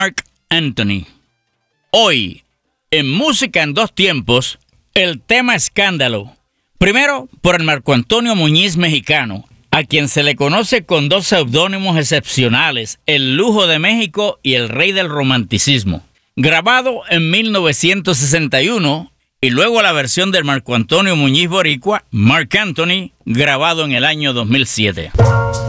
Marc Anthony. Hoy, en Música en Dos Tiempos, el tema Escándalo. Primero, por el Marco Antonio Muñiz mexicano, a quien se le conoce con dos seudónimos excepcionales, El Lujo de México y El Rey del Romanticismo. Grabado en 1961, y luego la versión del Marco Antonio Muñiz boricua, Marc Anthony, grabado en el año 2007.